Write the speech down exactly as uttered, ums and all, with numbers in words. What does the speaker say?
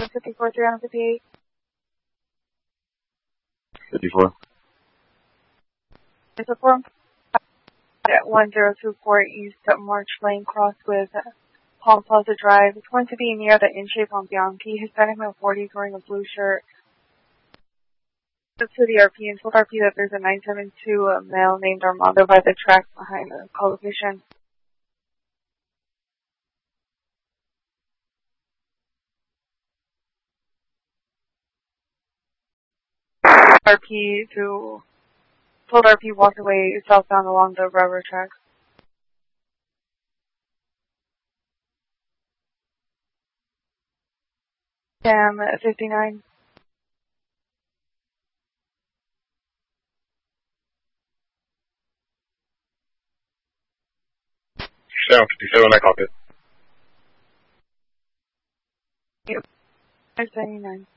fifty-four, three fifty-eight. fifty-four. It's a form at one zero two four East March Lane, cross with Palm Plaza Drive. It's going to be near the In-Shape on Bianchi. Hispanic male forty wearing a blue shirt. To the R P and told R P that there's a nine seven two uh, male named Armando by the track behind the call location. R P to told R P walked away southbound along the railroad tracks. Sam fifty-nine. Sam fifty-seven, I caught it. Yep. seventy-nine.